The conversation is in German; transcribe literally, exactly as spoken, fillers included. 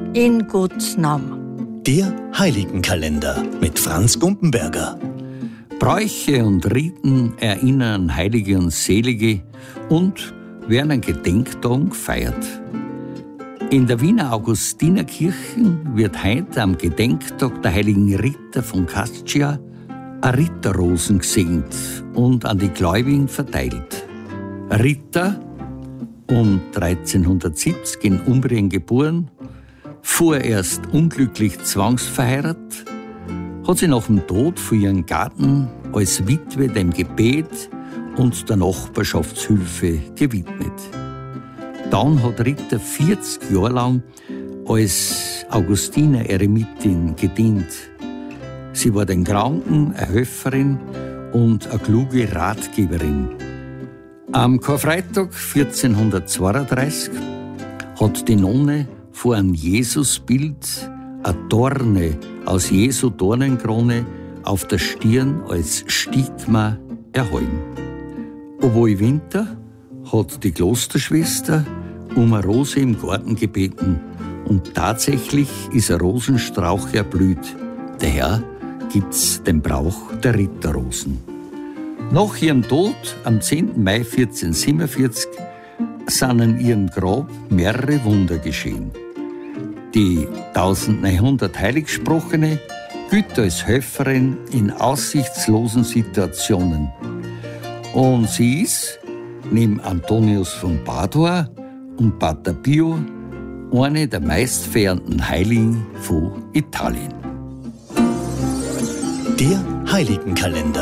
in Gottes Namen. Der Heiligenkalender mit Franz Gumpenberger. Bräuche und Riten erinnern Heilige und Selige und werden an Gedenktagen gefeiert. In der Wiener Augustinerkirche wird heute am Gedenktag der heiligen Rita von Cascia eine Ritterrosen gesegnet und an die Gläubigen verteilt. Rita, um dreizehnhundertsiebzig in Umbrien geboren, vorerst unglücklich zwangsverheiratet, hat sie nach dem Tod von ihrem Gatten als Witwe dem Gebet und der Nachbarschaftshilfe gewidmet. Dann hat Rita vierzig Jahre lang als Augustiner-Eremitin gedient. Sie war den Kranken eine Helferin und eine kluge Ratgeberin. Am Karfreitag vierzehnhundertzweiunddreißig hat die Nonne vor einem Jesusbild eine Dorne aus Jesu Dornenkrone auf der Stirn als Stigma erhalten. Obwohl Winter hat die Klosterschwester um eine Rose im Garten gebeten und tatsächlich ist ein Rosenstrauch erblüht. Daher gibt's den Brauch der Ritterrosen. Nach ihrem Tod am zehnten Mai vierzehnhundertsiebenundvierzig sind an ihrem Grab mehrere Wunder geschehen. Die neunzehnhundert Heiliggesprochene gilt als Helferin in aussichtslosen Situationen. Und sie ist, neben Antonius von Padua und Pater Pio, eine der meistverehrten Heiligen von Italien. Der Heiligenkalender.